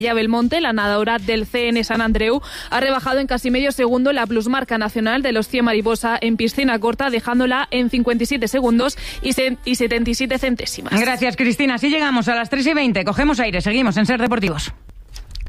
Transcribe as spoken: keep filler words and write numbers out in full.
Ya Belmonte, la nadadora del C N San Andreu, ha rebajado en casi medio segundo la plusmarca nacional de los cien mariposa en piscina corta, dejándola en cincuenta y siete segundos y setenta y siete centésimas. Gracias, Cristina. Así llegamos a las tres y veinte. Cogemos aire. Seguimos en Ser Deportivos.